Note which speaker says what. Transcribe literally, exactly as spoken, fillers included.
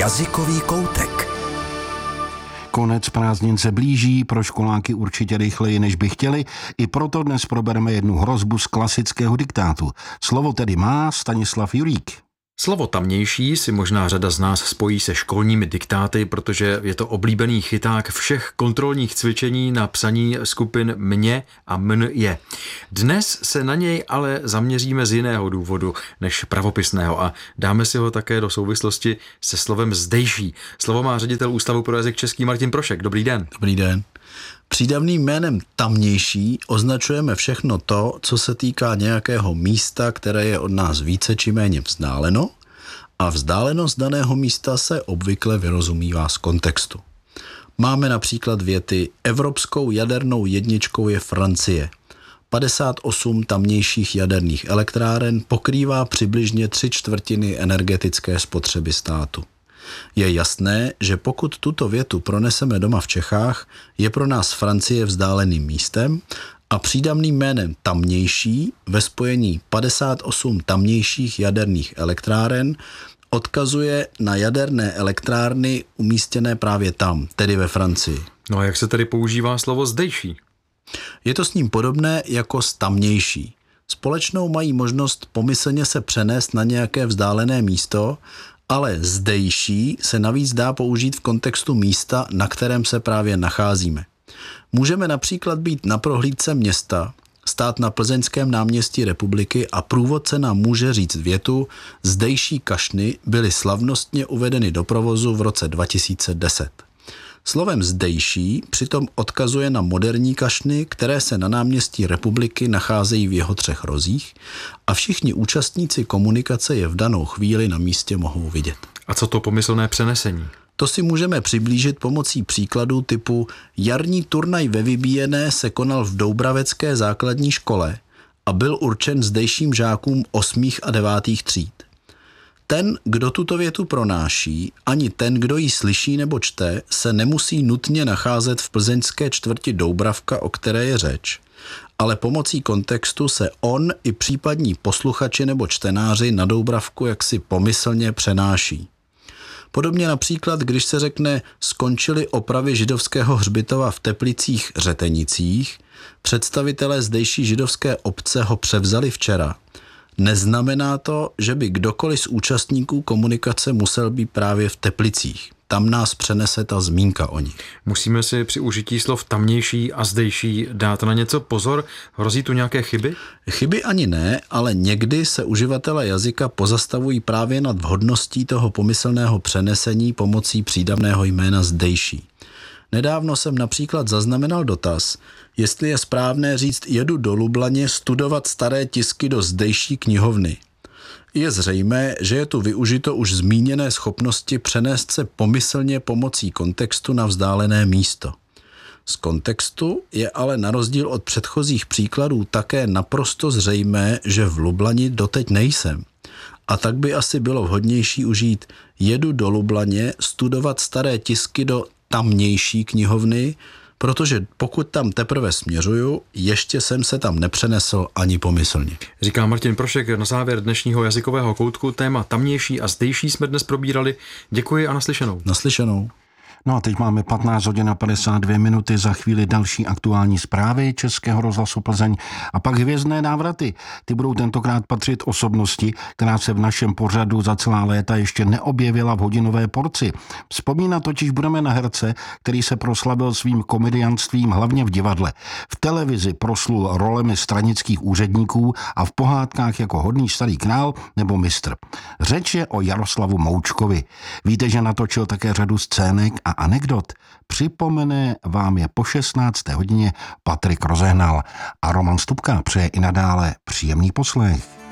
Speaker 1: Jazykový koutek.
Speaker 2: Konec prázdnin se blíží, pro školáky určitě rychleji, než by chtěli, i proto dnes probereme jednu hrozbu z klasického diktátu. Slovo tedy má Stanislav Jurík.
Speaker 3: Slovo tamnější si možná řada z nás spojí se školními diktáty, protože je to oblíbený chyták všech kontrolních cvičení na psaní skupin mě a mn je. Dnes se na něj ale zaměříme z jiného důvodu než pravopisného a dáme si ho také do souvislosti se slovem zdejší. Slovo má ředitel Ústavu pro jazyk český Martin Prošek. Dobrý den.
Speaker 4: Dobrý den. Přídavným jménem tamnější označujeme všechno to, co se týká nějakého místa, které je od nás více či méně vzdáleno, a vzdálenost daného místa se obvykle vyrozumívá z kontextu. Máme například věty: evropskou jadernou jedničkou je Francie. padesát osm tamnějších jaderných elektráren pokrývá přibližně tři čtvrtiny energetické spotřeby státu. Je jasné, že pokud tuto větu proneseme doma v Čechách, je pro nás Francie vzdáleným místem a přídavným jménem tamnější ve spojení padesát osm tamnějších jaderných elektráren odkazuje na jaderné elektrárny umístěné právě tam, tedy ve Francii.
Speaker 3: No a jak se tedy používá slovo zdejší?
Speaker 4: Je to s ním podobné jako s tamnější. Společnou mají možnost pomyslně se přenést na nějaké vzdálené místo, ale zdejší se navíc dá použít v kontextu místa, na kterém se právě nacházíme. Můžeme například být na prohlídce města, stát na Plzeňském náměstí Republiky a průvodce nám může říct větu: zdejší kašny byly slavnostně uvedeny do provozu v roce dva tisíce deset. Slovem zdejší přitom odkazuje na moderní kašny, které se na náměstí Republiky nacházejí v jeho třech rozích a všichni účastníci komunikace je v danou chvíli na místě mohou vidět.
Speaker 3: A co to pomyslné přenesení?
Speaker 4: To si můžeme přiblížit pomocí příkladů typu: jarní turnaj ve vybíjené se konal v Doubravecké základní škole a byl určen zdejším žákům osmých a devátých tříd. Ten, kdo tuto větu pronáší, ani ten, kdo ji slyší nebo čte, se nemusí nutně nacházet v plzeňské čtvrti Doubravka, o které je řeč, ale pomocí kontextu se on i případní posluchači nebo čtenáři na Doubravku jaksi pomyslně přenáší. Podobně například, když se řekne skončily opravy židovského hřbitova v Teplicích Řetenicích, představitelé zdejší židovské obce ho převzali včera. Neznamená to, že by kdokoliv z účastníků komunikace musel být právě v Teplicích. Tam nás přenese ta zmínka o nich.
Speaker 3: Musíme si při užití slov tamnější a zdejší dát na něco pozor? Hrozí tu nějaké chyby?
Speaker 4: Chyby ani ne, ale někdy se uživatelé jazyka pozastavují právě nad vhodností toho pomyslného přenesení pomocí přídavného jména zdejší. Nedávno jsem například zaznamenal dotaz, jestli je správné říct jedu do Lublaně studovat staré tisky do zdejší knihovny. Je zřejmé, že je tu využito už zmíněné schopnosti přenést se pomyslně pomocí kontextu na vzdálené místo. Z kontextu je ale na rozdíl od předchozích příkladů také naprosto zřejmé, že v Lublani doteď nejsem. A tak by asi bylo vhodnější užít jedu do Lublaně studovat staré tisky do tamnější knihovny, protože pokud tam teprve směřuju, ještě jsem se tam nepřenesl ani pomyslně.
Speaker 3: Říká Martin Prošek na závěr dnešního jazykového koutku. Téma tamnější a zdejší jsme dnes probírali. Děkuji a naslyšenou.
Speaker 4: Naslyšenou.
Speaker 2: No a teď máme patnáct hodin a padesát dvě minuty, za chvíli další aktuální zprávy Českého rozhlasu Plzeň a pak hvězdné návraty. Ty budou tentokrát patřit osobnosti, která se v našem pořadu za celá léta ještě neobjevila v hodinové porci. Vzpomínat totiž budeme na herce, který se proslavil svým komedianstvím hlavně v divadle. V televizi proslul rolemi stranických úředníků a v pohádkách jako Hodný starý král nebo Mistr. Řeč je o Jaroslavu Moučkovi. Víte, že natočil také řadu scének a anekdot. Připomene vám je po šestnácté hodině Patrik Rozehnal a Roman Stupka přeje i nadále příjemný poslech.